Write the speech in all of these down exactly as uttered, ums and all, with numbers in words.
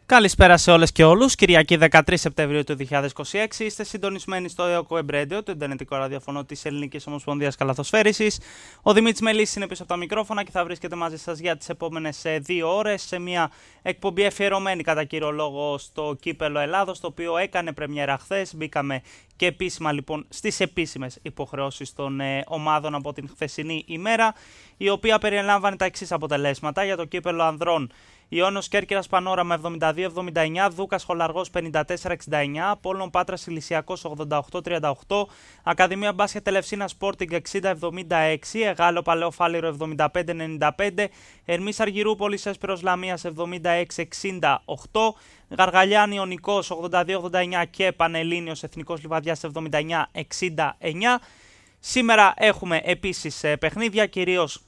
Καλησπέρα σε όλες και όλους. Κυριακή δεκατρείς Σεπτεμβρίου του δύο χιλιάδες είκοσι έξι. Είστε συντονισμένοι στο ΕΟΚΟ Εμπρέντιο, το ιντερνετικό ραδιοφωνό της Ελληνικής Ομοσπονδίας Καλαθοσφαίρισης. Ο Δημήτρης Μελίσης είναι πίσω από τα μικρόφωνα και θα βρίσκεται μαζί σας για τις επόμενες δύο ώρες σε μια εκπομπή αφιερωμένη κατά κύριο λόγο στο Κύπελλο Ελλάδος, το οποίο έκανε πρεμιέρα χθες. Μπήκαμε και επίσημα λοιπόν στις επίσημες υποχρεώσεις των ε, ομάδων από την χθεσινή ημέρα, η οποία περιλάμβανε τα εξής αποτελέσματα για το Κύπελλο Ανδρών. Ιόνιος Κέρκυρας Πανόραμα εβδομήντα δύο εβδομήντα εννιά, Δούκας Χολαργός πενήντα τέσσερα εξήντα εννιά, Απόλλων Πάτρας Ηλυσιακός ογδόντα οκτώ τριάντα οκτώ, Ακαδημία Μπάσκετ Ελευσίνα Sporting εξήντα εβδομήντα έξι, Εγάλο Παλαιό Φάληρο εβδομήντα πέντε ενενήντα πέντε, Ερμής Αργυρούπολης Έσπυρος Λαμίας εβδομήντα έξι εξήντα οκτώ, Γαργαλιάν Ιωνικός ογδόντα δύο ογδόντα εννιά και Πανελλήνιος Εθνικός Λιβαδιάς εβδομήντα εννιά εξήντα εννιά. Σήμερα έχουμε επίσης παιχνίδια, κυρίως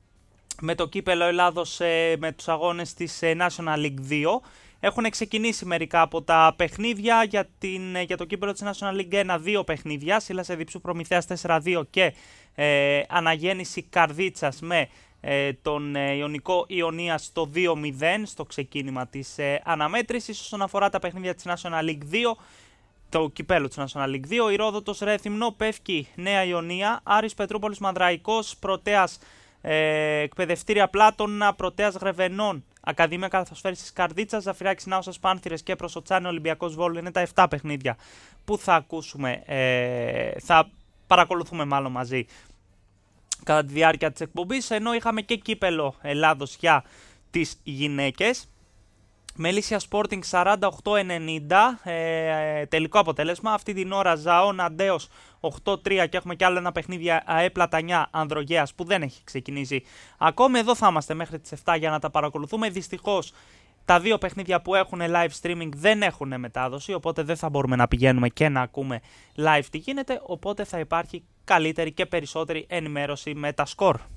με το Κύπελλο Ελλάδος, με τους αγώνες της National League δύο. Έχουν ξεκινήσει μερικά από τα παιχνίδια για, την, για το Κύπελλο της National League ένα, δύο παιχνίδια. Σίλας Διψού Προμηθέας τέσσερα δύο και ε, Αναγέννηση Καρδίτσας με ε, τον ε, Ιωνικό Ιωνίας στο δύο μηδέν στο ξεκίνημα της ε, αναμέτρησης. Όσον αφορά τα παιχνίδια της National League δύο, το κυπέλλο της National League δύο, η Ρόδοτος Ρέθυμνο, Πεύκη Νέα Ιωνία, Άρης Πετρούπολης Μανδραϊκός, Πρωτέας Ε, Εκπαιδευτήρια Πλάτωνα, Πρωτέας Γρεβενών, Ακαδημία Καλαθοσφαίρισης Καρδίτσας, Ζαφυράκης Νάουσας Πάνθυρες και Προσοτσάνη Ολυμπιακός Βόλου. Είναι τα επτά παιχνίδια που θα ακούσουμε, ε, θα παρακολουθούμε μάλλον μαζί κατά τη διάρκεια της εκπομπής, ενώ είχαμε και Κύπελλο Ελλάδος για τις γυναίκες. Μελίσια Sporting σαράντα οκτώ ενενήντα, ε, τελικό αποτέλεσμα. Αυτή την ώρα Ζαών Αντέος οκτώ τρία και έχουμε κι άλλο ένα παιχνίδι ΑΕ Πλατανιά Ανδρογέας που δεν έχει ξεκινήσει ακόμη. Εδώ θα είμαστε μέχρι τις επτά για να τα παρακολουθούμε. Δυστυχώς τα δύο παιχνίδια που έχουν live streaming δεν έχουν μετάδοση, οπότε δεν θα μπορούμε να πηγαίνουμε και να ακούμε live τι γίνεται, οπότε θα υπάρχει καλύτερη και περισσότερη ενημέρωση με τα σκορ.